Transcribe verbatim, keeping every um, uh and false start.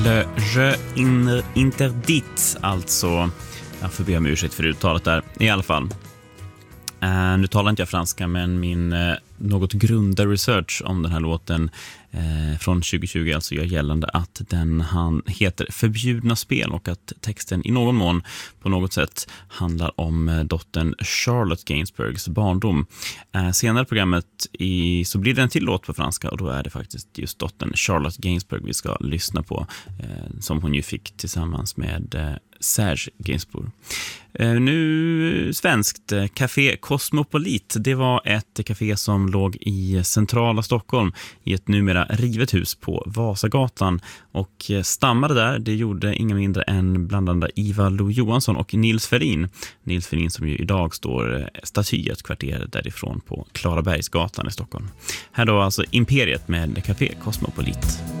Le jeu in interdit, alltså. Jag får be om ursäkt för uttalet där. I alla fall. Uh, nu talar inte jag franska, men min uh, något grunda research om den här låten uh, från tjugo tjugo alltså gör gällande att den han heter Förbjudna spel och att texten i någon mån på något sätt handlar om uh, dottern Charlotte Gainsbourgs barndom. Uh, senare i programmet i, så blir det en till låt på franska, och då är det faktiskt just dottern Charlotte Gainsbourg vi ska lyssna på, uh, som hon ju fick tillsammans med uh, Serge Gainsbourg. Uh, nu svenskt, uh, Café Cosmopolit. Det var ett café som låg i centrala Stockholm i ett numera rivet hus på Vasagatan, och uh, stammade där. Det gjorde inga mindre än bland andra Iva Lo Johansson och Nils Ferlin. Nils Ferlin som ju idag står uh, staty ett kvarter därifrån på Klarabergsgatan i Stockholm. Här då alltså Imperiet med Café Cosmopolit.